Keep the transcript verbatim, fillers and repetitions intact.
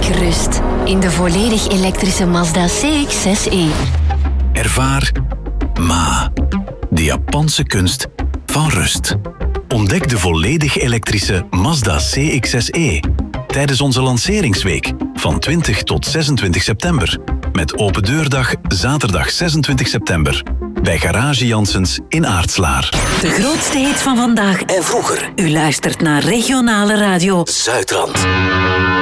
rust in de volledig elektrische Mazda C X zes e. Ervaar Ma, de Japanse kunst van rust. Ontdek de volledig elektrische Mazda C X zes e tijdens onze lanceringsweek van twintig tot zesentwintig september. Met open deurdag zaterdag zesentwintig september. Bij Garage Janssens in Aartslaar. De grootste hit van vandaag en vroeger. U luistert naar regionale radio Zuidrand.